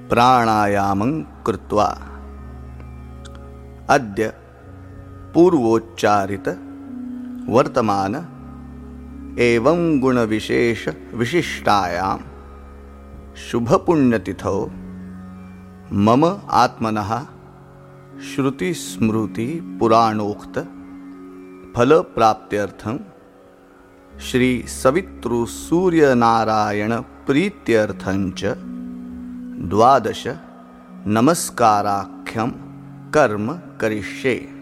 प्राणायामं कृत्वा अद्य पूर्वोच्चारित वर्तमान एवं गुणविशेष विशिष्टायां शुभपुण्यतिथौ मम आत्मनः श्रुतिस्मृति पुराणोक्त फलप्राप्त्यर्थं श्री सवितृ सूर्यनारायण प्रीत्यर्थंच 12 नमस्काराख्यं कर्म करिष्ये।